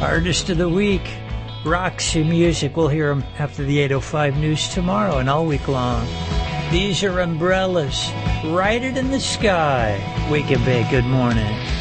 Artist of the Week, Roxy Music. We'll hear them after the 8:05 news tomorrow and all week long. These are Umbrellas. Write It in the Sky. Wake and Bake, good morning.